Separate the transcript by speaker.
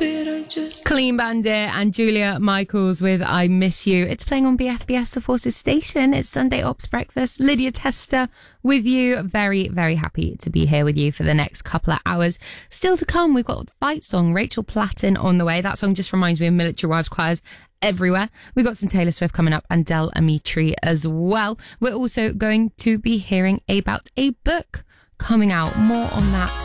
Speaker 1: Clean Bandit and Julia Michaels with I Miss You. It's playing on BFBS The Forces station. It's Sunday Ops Breakfast. Lydia Tester with you. Very, very happy to be here with you for the next couple of hours. Still to come, we've got Fight Song, Rachel Platten on the way. That song just reminds me of military wives choirs everywhere. We've got some Taylor Swift coming up and Del Amitri as well. We're also going to be hearing about a book coming out. More on that